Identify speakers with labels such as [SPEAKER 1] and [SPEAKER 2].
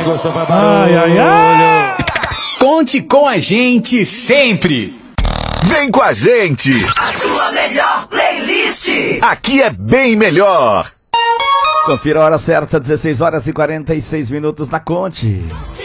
[SPEAKER 1] gostou, vai barulho.
[SPEAKER 2] Ai, ai, ai.
[SPEAKER 3] Conte com a gente sempre.
[SPEAKER 4] Vem com a gente.
[SPEAKER 5] A sua melhor playlist.
[SPEAKER 4] Aqui é bem melhor.
[SPEAKER 1] Confira a hora certa, 16 horas e 46 minutos na Conte.